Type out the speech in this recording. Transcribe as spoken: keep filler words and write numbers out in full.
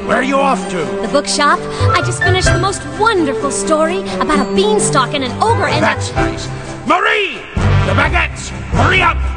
Where are you off to? The bookshop. I just finished the most wonderful story about a beanstalk and an ogre and That's nice. Marie! The baguettes! Hurry up!